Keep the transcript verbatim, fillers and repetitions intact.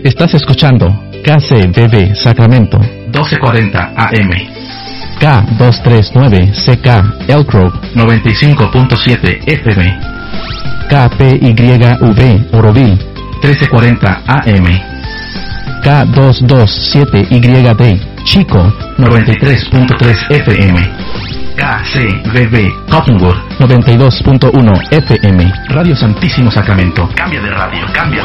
Estás escuchando K C B B Sacramento doce cuarenta A M, K doscientos treinta y nueve C K Elk Grove noventa y cinco punto siete F M, K P Y V Oroville trece cuarenta A M, K doscientos veintisiete Y D Chico noventa y tres punto tres F M, K C B B Cottonwood noventa y dos punto uno F M. Radio Santísimo Sacramento. Cambia de radio, cambia de